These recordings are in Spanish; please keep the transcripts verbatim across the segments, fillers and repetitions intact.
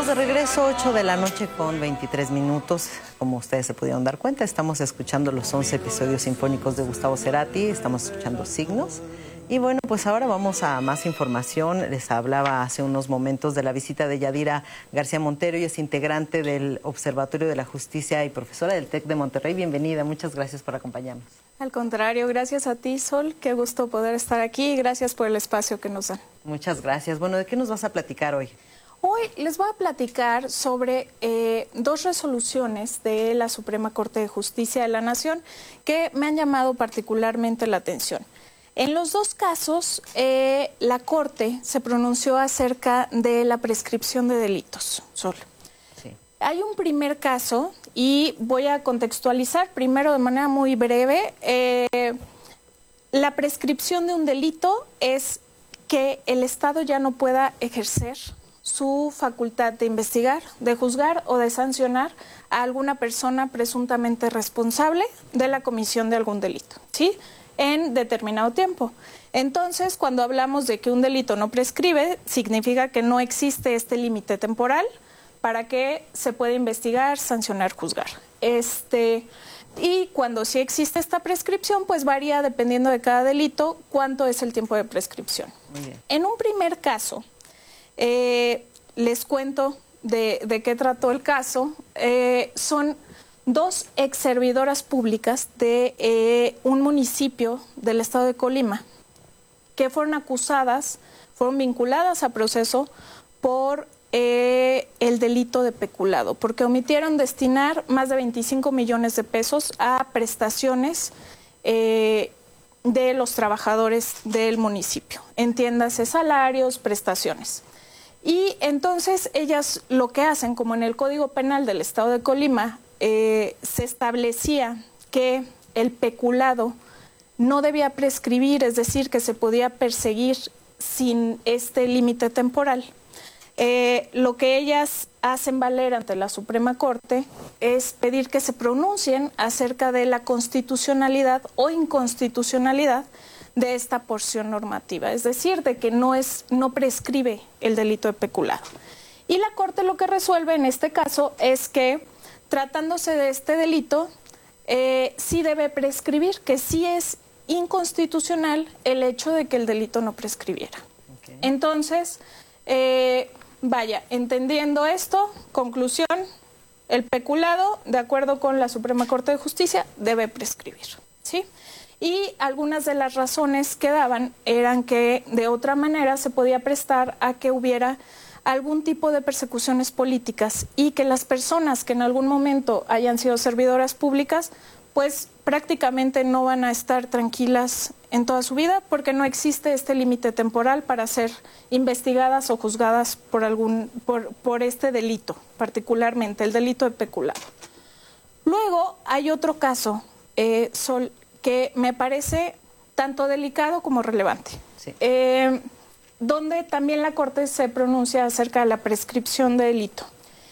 de regreso, ocho de la noche con veintitrés minutos. Como ustedes se pudieron dar cuenta, estamos escuchando los once episodios sinfónicos de Gustavo Cerati, estamos escuchando Signos. Y bueno, pues ahora vamos a más información. Les hablaba hace unos momentos de la visita de Yadira García Montero, y es integrante del Observatorio de la Justicia y profesora del TEC de Monterrey. Bienvenida, muchas gracias por acompañarnos. Al contrario, gracias a ti, Sol, qué gusto poder estar aquí y gracias por el espacio que nos dan. Muchas gracias. Bueno, ¿de qué nos vas a platicar hoy? Hoy les voy a platicar sobre eh, dos resoluciones de la Suprema Corte de Justicia de la Nación que me han llamado particularmente la atención. En los dos casos, eh, la Corte se pronunció acerca de la prescripción de delitos, Sol. Sí. Hay un primer caso y voy a contextualizar primero de manera muy breve. Eh, la prescripción de un delito es que el Estado ya no pueda ejercer su facultad de investigar, de juzgar o de sancionar a alguna persona presuntamente responsable de la comisión de algún delito, ¿sí?, en determinado tiempo. Entonces, cuando hablamos de que un delito no prescribe, significa que no existe este límite temporal para que se pueda investigar, sancionar, juzgar. Este, y cuando sí existe esta prescripción, pues varía dependiendo de cada delito cuánto es el tiempo de prescripción. Muy bien. En un primer caso, eh, les cuento de, de qué trató el caso. Eh, son dos ex servidoras públicas de eh, un municipio del estado de Colima que fueron acusadas, fueron vinculadas a proceso por eh, el delito de peculado, porque omitieron destinar más de veinticinco millones de pesos a prestaciones eh, de los trabajadores del municipio, entiéndase salarios, prestaciones. Y entonces ellas lo que hacen, como en el Código Penal del estado de Colima, Eh, se establecía que el peculado no debía prescribir, es decir, que se podía perseguir sin este límite temporal. Eh, lo que ellas hacen valer ante la Suprema Corte es pedir que se pronuncien acerca de la constitucionalidad o inconstitucionalidad de esta porción normativa, es decir, de que no, es, no prescribe el delito de peculado. Y la Corte lo que resuelve en este caso es que, tratándose de este delito, eh, sí debe prescribir, que sí es inconstitucional el hecho de que el delito no prescribiera. Okay. Entonces, eh, vaya, entendiendo esto, conclusión, el peculado, de acuerdo con la Suprema Corte de Justicia, debe prescribir, ¿sí? Y algunas de las razones que daban eran que de otra manera se podía prestar a que hubiera algún tipo de persecuciones políticas y que las personas que en algún momento hayan sido servidoras públicas, pues prácticamente no van a estar tranquilas en toda su vida porque no existe este límite temporal para ser investigadas o juzgadas por algún por, por este delito, particularmente el delito de peculado. Luego hay otro caso, eh, Sol, que me parece tanto delicado como relevante. Sí. Eh, donde también la Corte se pronuncia acerca de la prescripción de delito.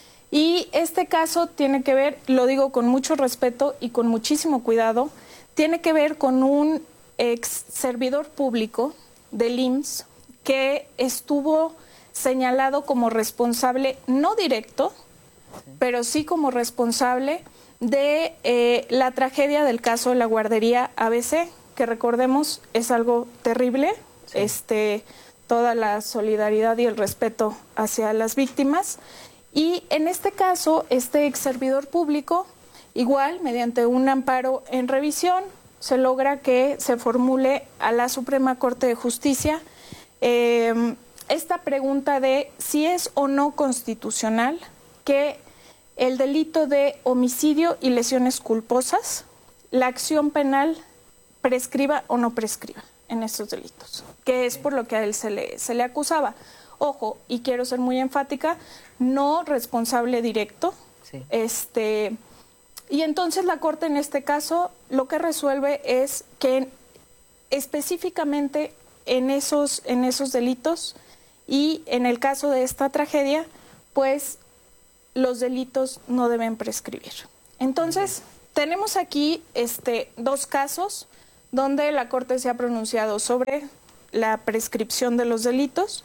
Y este caso tiene que ver, lo digo con mucho respeto y con muchísimo cuidado, tiene que ver con un ex servidor público del I M S S que estuvo señalado como responsable, no directo, sí, pero sí como responsable de eh, la tragedia del caso de la guardería A B C, que recordemos es algo terrible, sí. este... toda la solidaridad y el respeto hacia las víctimas. Y en este caso, este ex servidor público, igual, mediante un amparo en revisión, se logra que se formule a la Suprema Corte de Justicia eh, esta pregunta de si es o no constitucional que el delito de homicidio y lesiones culposas, la acción penal prescriba o no prescriba en estos delitos, que es por lo que a él se le, se le acusaba. Ojo, y quiero ser muy enfática, no responsable directo. Sí. Este, y entonces la Corte en este caso lo que resuelve es que específicamente en esos, en esos delitos y en el caso de esta tragedia, pues los delitos no deben prescribir. Entonces, tenemos aquí este, dos casos donde la Corte se ha pronunciado sobre la prescripción de los delitos.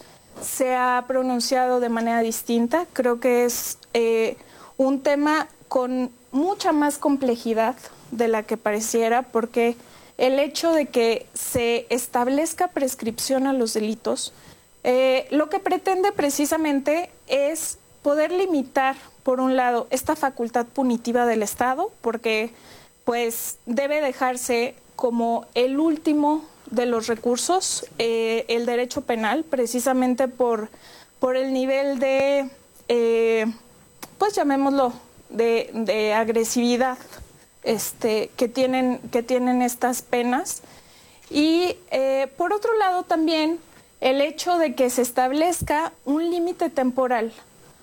se ha pronunciado de manera distinta. Creo que es eh, un tema con mucha más complejidad de la que pareciera, porque el hecho de que se establezca prescripción a los delitos, eh, lo que pretende precisamente es poder limitar, por un lado, esta facultad punitiva del Estado, porque pues debe dejarse como el último de los recursos, eh, el derecho penal, precisamente por, por el nivel de, eh, pues llamémoslo, de, de agresividad este, que, tienen, que tienen estas penas. Y eh, por otro lado también el hecho de que se establezca un límite temporal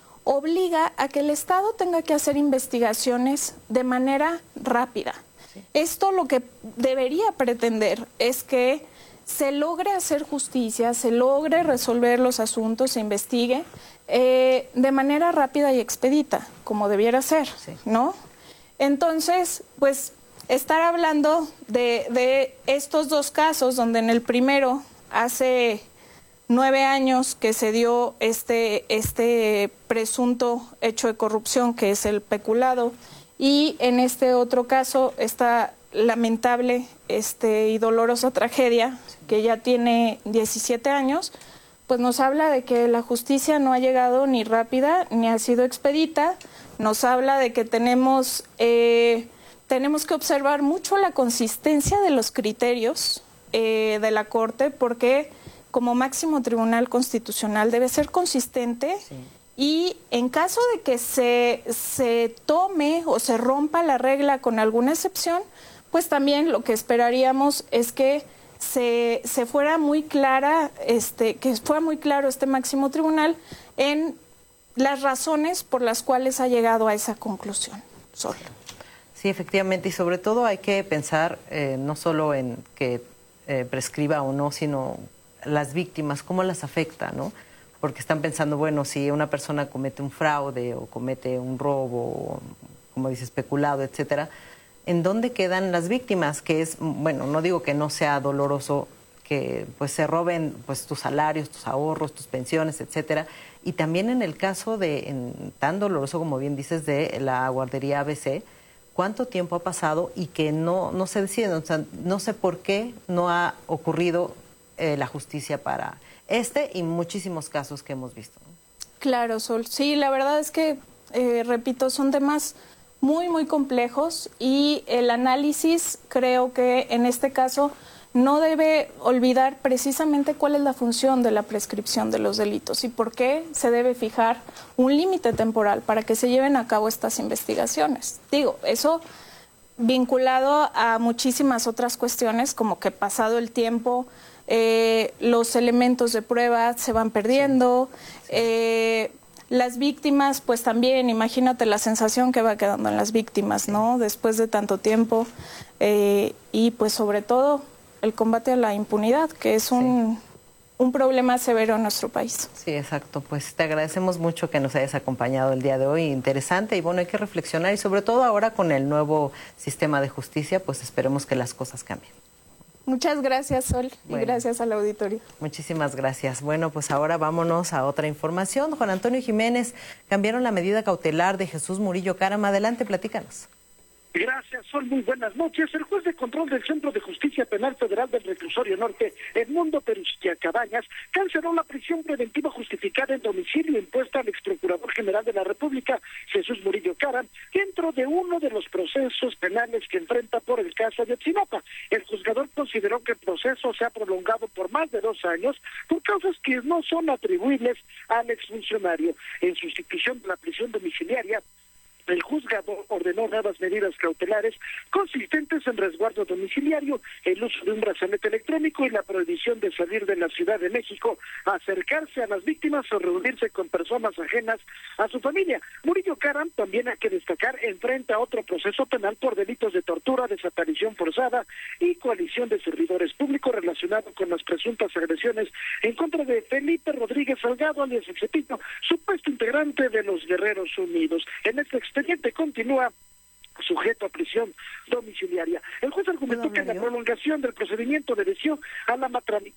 obliga a que el Estado tenga que hacer investigaciones de manera rápida. Sí. Esto lo que debería pretender es que se logre hacer justicia, se logre resolver los asuntos, se investigue eh, de manera rápida y expedita, como debiera ser, sí. ¿no? Entonces, pues, estar hablando de, de estos dos casos, donde en el primero hace nueve años que se dio este, este presunto hecho de corrupción, que es el peculado, y en este otro caso esta lamentable este, y dolorosa tragedia, que ya tiene diecisiete años, pues nos habla de que la justicia no ha llegado ni rápida ni ha sido expedita. Nos habla de que tenemos, eh, tenemos que observar mucho la consistencia de los criterios eh, de la Corte, porque como máximo tribunal constitucional debe ser consistente, sí. Y en caso de que se, se tome o se rompa la regla con alguna excepción, pues también lo que esperaríamos es que se, se fuera muy clara, este, que fuera muy claro este máximo tribunal en las razones por las cuales ha llegado a esa conclusión. Sol. Sí, efectivamente, y sobre todo hay que pensar eh, no solo en que eh, prescriba o no, sino las víctimas, cómo las afecta, ¿no? Porque están pensando, bueno, si una persona comete un fraude o comete un robo, o, como dice, especulado, etcétera, ¿en dónde quedan las víctimas? Que es, bueno, no digo que no sea doloroso que pues se roben pues tus salarios, tus ahorros, tus pensiones, etcétera, y también en el caso de, en, tan doloroso como bien dices, de la guardería A B C, ¿cuánto tiempo ha pasado y que no, no se decide? O sea, no sé por qué no ha ocurrido eh, la justicia para este y muchísimos casos que hemos visto, ¿no? Claro, Sol. Sí, la verdad es que, eh, repito, son temas muy, muy complejos y el análisis creo que en este caso no debe olvidar precisamente cuál es la función de la prescripción de los delitos y por qué se debe fijar un límite temporal para que se lleven a cabo estas investigaciones. Digo, eso vinculado a muchísimas otras cuestiones, como que pasado el tiempo, eh, los elementos de prueba se van perdiendo, sí, sí. Eh, las víctimas, pues también, imagínate la sensación que va quedando en las víctimas, ¿no? Después de tanto tiempo, eh, y pues sobre todo el combate a la impunidad, que es un, sí. un problema severo en nuestro país. Sí, exacto. Pues te agradecemos mucho que nos hayas acompañado el día de hoy. Interesante y bueno, hay que reflexionar y sobre todo ahora con el nuevo sistema de justicia, pues esperemos que las cosas cambien. Muchas gracias, Sol, bueno, y gracias al auditorio. Muchísimas gracias. Bueno, pues ahora vámonos a otra información. Juan Antonio Jiménez, cambiaron la medida cautelar de Jesús Murillo Caram. Adelante, platícanos. Gracias, Sol. Muy buenas noches. El juez de control del Centro de Justicia Penal Federal del Reclusorio Norte, Edmundo Perusquia Cabañas, canceló la prisión preventiva justificada en domicilio impuesta al ex procurador general de la República, Jesús Murillo Caram, dentro de uno de los procesos penales que enfrenta por el caso de Ayotzinapa. El juzgador consideró que el proceso se ha prolongado por más de dos años por causas que no son atribuibles al exfuncionario. En sustitución de la prisión domiciliaria, el juzgado ordenó nuevas medidas cautelares consistentes en resguardo domiciliario, el uso de un brazalete electrónico y la prohibición de salir de la Ciudad de México, acercarse a las víctimas o reunirse con personas ajenas a su familia. Murillo Caram, también hay que destacar, enfrenta otro proceso penal por delitos de tortura, desaparición forzada y coalición de servidores públicos relacionado con las presuntas agresiones en contra de Felipe Rodríguez Salgado, alias El Cepillo, supuesto integrante de los Guerreros Unidos. En este expediente continúa sujeto a prisión domiciliaria. El juez argumentó que la prolongación del procedimiento obedeció a la